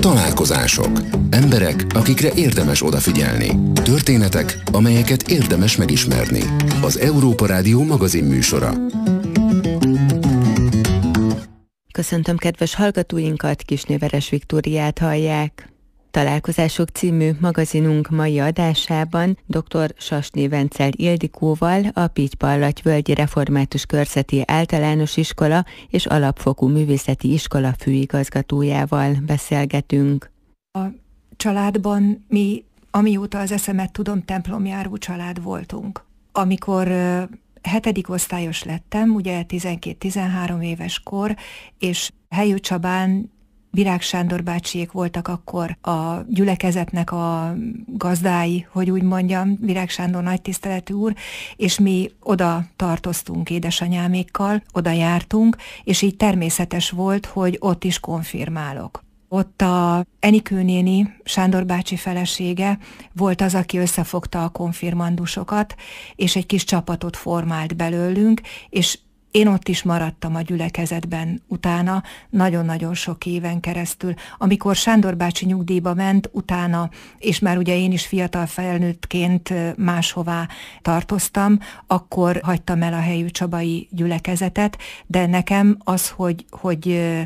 Találkozások. Emberek, akikre érdemes odafigyelni. Történetek, amelyeket érdemes megismerni. Az Európa Rádió magazin műsora. Köszöntöm kedves hallgatóinkat, Kisné Veres Viktóriát hallják. Találkozások című magazinunk mai adásában dr. Sasné Vencel Ildikóval, a Pitypallaty-völgyi Református Körzeti Általános Iskola és Alapfokú Művészeti Iskola főigazgatójával beszélgetünk. A családban mi, amióta az eszemet tudom, templomjáró család voltunk. Amikor 7. osztályos lettem, ugye 12-13 éves kor, és Helyő Csabán Virág Sándor bácsiék voltak akkor a gyülekezetnek a gazdái, hogy úgy mondjam, Virág Sándor nagy tiszteletű úr, és mi oda tartoztunk édesanyámékkal, oda jártunk, és így természetes volt, hogy ott is konfirmálok. Ott a Enikő néni, Sándor bácsi felesége volt az, aki összefogta a konfirmandusokat, és egy kis csapatot formált belőlünk, és én ott is maradtam a gyülekezetben utána, nagyon-nagyon sok éven keresztül. Amikor Sándor bácsi nyugdíjba ment, utána, és már ugye én is fiatal felnőttként máshová tartoztam, akkor hagytam el a helyő csabai gyülekezetet, de nekem az, hogy